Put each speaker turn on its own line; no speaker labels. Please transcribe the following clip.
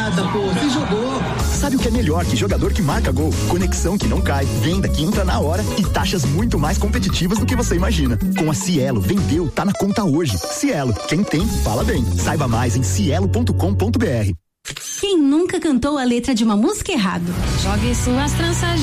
nada, pô. Você jogou.
Sabe o que é melhor que jogador que marca gol? Conexão que não cai, venda que entra na hora e taxas muito mais competitivas do que você imagina. Com a Cielo, vendeu, tá na conta hoje. Cielo, quem tem, fala bem. Saiba mais em cielo.com.br.
Quem nunca cantou a letra de uma música errado? Jogue suas tranças